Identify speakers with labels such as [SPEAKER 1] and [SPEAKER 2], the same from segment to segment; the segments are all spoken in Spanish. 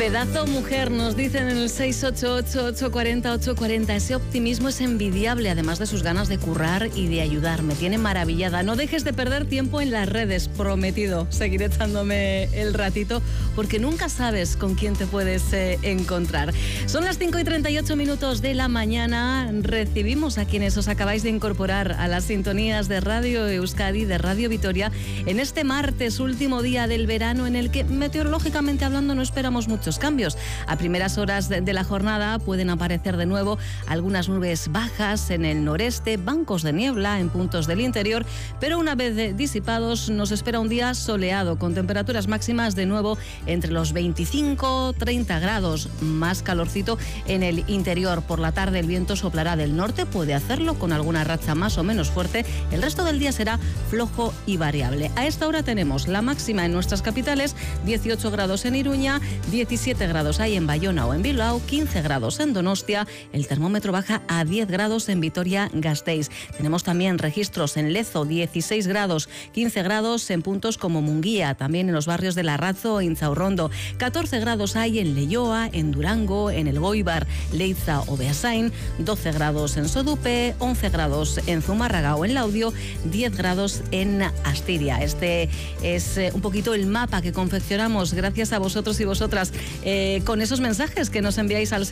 [SPEAKER 1] Pedazo mujer, nos dicen en el 688-840-840. Ese optimismo es envidiable, además de sus ganas de currar y de ayudar. Me tiene maravillada. No dejes de perder tiempo en las redes, prometido. Seguiré echándome el ratito, porque nunca sabes con quién te puedes encontrar. Son las 5:38 de la mañana. Recibimos a quienes os acabáis de incorporar a las sintonías de Radio Euskadi, de Radio Vitoria, en este martes, último día del verano, en el que meteorológicamente hablando no esperamos muchos cambios. A primeras horas de la jornada pueden aparecer de nuevo algunas nubes bajas en el noreste, bancos de niebla en puntos del interior, pero una vez disipados nos espera un día soleado, con temperaturas máximas de nuevo entre los 25-30 grados, más calorcito en el interior. Por la tarde el viento soplará del norte, puede hacerlo con alguna racha más o menos fuerte. El resto del día será flojo y variable. A esta hora tenemos la máxima en nuestras capitales, 18 grados en Iruña, 17 grados hay en Bayona o en Bilbao, 15 grados en Donostia, el termómetro baja a 10 grados en Vitoria-Gasteiz. Tenemos también registros en Lezo, 16 grados, 15 grados en puntos como Munguía, también en los barrios de Larrazo e Inzaurrondo, 14 grados hay en Leioa, en Durango, en El Goibar, Leiza o Beasain, 12 grados en Sodupe, 11 grados en Zumárraga o en Laudio, 10 grados en Astiria. Este es un poquito el mapa que confeccionamos gracias a vosotros y vosotras, con esos mensajes que nos enviáis al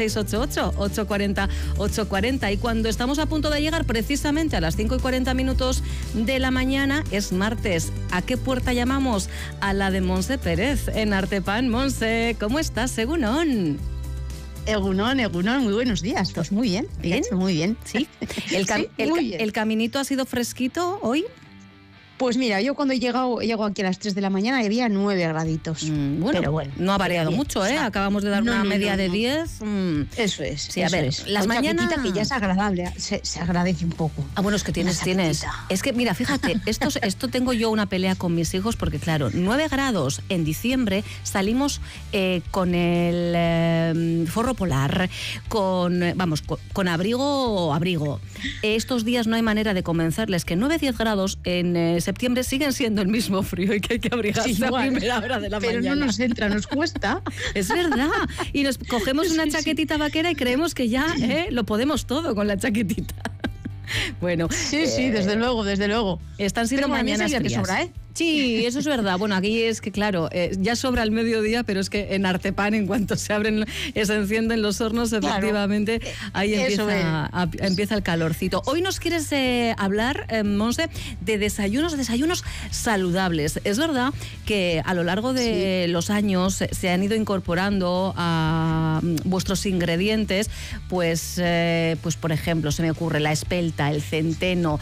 [SPEAKER 1] 688-840-840. Y cuando estamos a punto de llegar precisamente a las 5:40 de la mañana, es martes. ¿A qué puerta llamamos? A la de Monse Pérez, en Artepan. Monse, ¿cómo estás? Egunon.
[SPEAKER 2] Egunon, muy buenos días. Pues muy bien, muy bien.
[SPEAKER 1] ¿Sí? ¿El caminito ha sido fresquito hoy?
[SPEAKER 2] Pues mira, yo cuando llego aquí a las 3 de la mañana había 9 graditos.
[SPEAKER 1] Pero bueno, no ha variado mucho, ¿eh? Acabamos de dar una media de 10.
[SPEAKER 2] Eso es.
[SPEAKER 1] Sí, a ver, las mañanas
[SPEAKER 2] que ya es agradable, se agradece un poco.
[SPEAKER 1] Ah, bueno, es que tienes. Es que mira, fíjate, esto tengo yo una pelea con mis hijos, porque claro, 9 grados en diciembre, salimos con el forro polar, con abrigo. Estos días no hay manera de convencerles que 9-10 grados en septiembre siguen siendo el mismo frío y que hay que abrigarse a primera hora de la mañana.
[SPEAKER 2] Pero no nos entra, nos cuesta.
[SPEAKER 1] Es verdad. Y nos cogemos una chaquetita vaquera y creemos que ya lo podemos todo con la chaquetita. Bueno.
[SPEAKER 2] Sí, desde luego.
[SPEAKER 1] Están siendo mañanas frías.
[SPEAKER 2] Que sobra, ¿eh?
[SPEAKER 1] Sí, eso es verdad. Bueno, aquí es que claro, ya sobra el mediodía, pero es que en Artepan, en cuanto se encienden los hornos, efectivamente, ahí empieza el calorcito. Hoy nos quieres hablar, Monse, de desayunos saludables. Es verdad que a lo largo de los años se han ido incorporando a vuestros ingredientes, pues por ejemplo, se me ocurre la espelta, el centeno.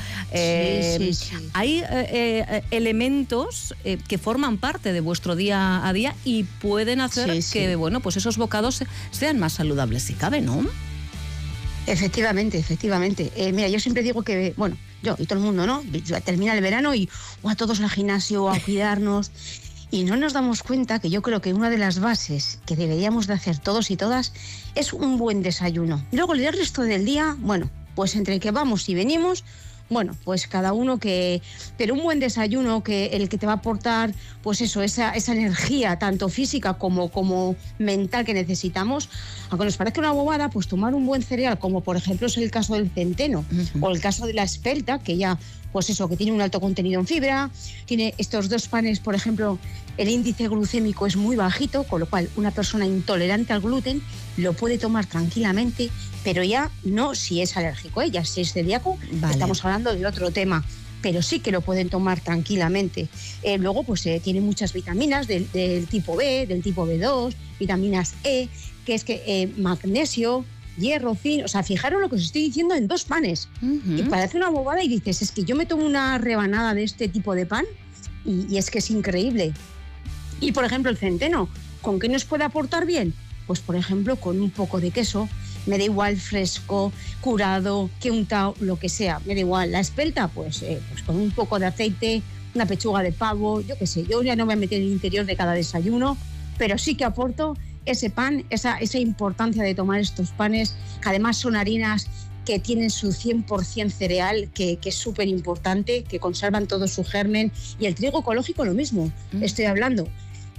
[SPEAKER 1] Hay elementos que forman parte de vuestro día a día y pueden hacer que pues esos bocados sean más saludables si cabe, ¿no?
[SPEAKER 2] Efectivamente. Mira, yo siempre digo que, yo y todo el mundo, ¿no? Termina el verano y a todos al gimnasio, a cuidarnos. Y no nos damos cuenta que yo creo que una de las bases que deberíamos de hacer todos y todas es un buen desayuno. Y luego el resto del día, pues entre que vamos y venimos, pues cada uno pero un buen desayuno el que te va a aportar, pues eso, esa energía tanto física como mental que necesitamos. Aunque nos parezca una bobada, pues tomar un buen cereal, como por ejemplo es el caso del centeno, o el caso de la espelta, que ya, pues eso, que tiene un alto contenido en fibra, tiene estos dos panes, por ejemplo, el índice glucémico es muy bajito, con lo cual una persona intolerante al gluten lo puede tomar tranquilamente, pero ya no si es alérgico, ya si es celíaco, estamos hablando de otro tema, pero sí que lo pueden tomar tranquilamente. Luego, pues tiene muchas vitaminas del tipo B, del tipo B2, vitaminas E, que es que magnesio, hierro, zinc, o sea, fijaros lo que os estoy diciendo en 2 panes. Y parece una bobada y dices, es que yo me tomo una rebanada de este tipo de pan y es que es increíble. Y por ejemplo el centeno, ¿con qué nos puede aportar bien? Pues por ejemplo con un poco de queso, me da igual fresco, curado, que untado, lo que sea, me da igual. La espelta, pues con un poco de aceite, una pechuga de pavo, yo qué sé, yo ya no me meto en el interior de cada desayuno, pero sí que aporto ese pan, esa importancia de tomar estos panes, que además son harinas que tienen su 100% cereal, que es súper importante, que conservan todo su germen, y el trigo ecológico lo mismo, estoy hablando.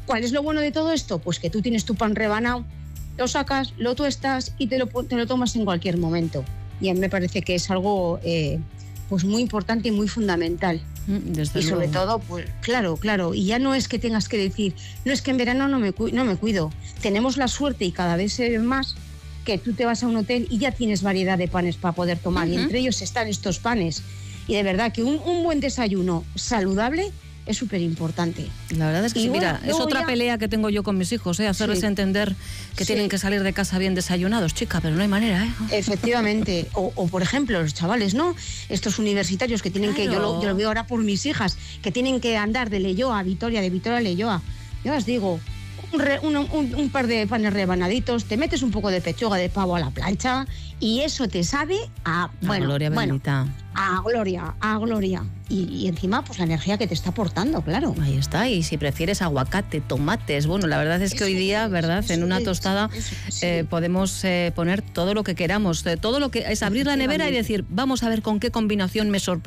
[SPEAKER 2] ¿Cuál es lo bueno de todo esto? Pues que tú tienes tu pan rebanado, lo sacas, lo tuestas y te lo tomas en cualquier momento. Y a mí me parece que es algo pues muy importante y muy fundamental.
[SPEAKER 1] Desde
[SPEAKER 2] y sobre todo, pues claro, y ya no es que tengas que decir, no es que en verano no me cuido. Tenemos la suerte y cada vez se ve más que tú te vas a un hotel y ya tienes variedad de panes para poder tomar, y entre ellos están estos panes. Y de verdad que un buen desayuno saludable es súper importante.
[SPEAKER 1] La verdad es que sí, mira, es otra pelea que tengo yo con mis hijos, hacerles entender que tienen que salir de casa bien desayunados, chica, pero no hay manera,
[SPEAKER 2] Efectivamente. O por ejemplo, los chavales, ¿no? Estos universitarios que tienen que, yo lo veo ahora por mis hijas, que tienen que andar de Leioa a Vitoria, de Vitoria a Leioa. Yo os digo, un par de panes rebanaditos, te metes un poco de pechuga de pavo a la plancha y eso te sabe a
[SPEAKER 1] gloria bendita.
[SPEAKER 2] A gloria. Y encima, pues la energía que te está aportando, claro.
[SPEAKER 1] Ahí está, y si prefieres aguacate, tomates, bueno, la verdad es que hoy día, ¿verdad? En una tostada podemos poner todo lo que queramos, todo lo que es abrir la nevera y decir, vamos a ver con qué combinación me sorprende.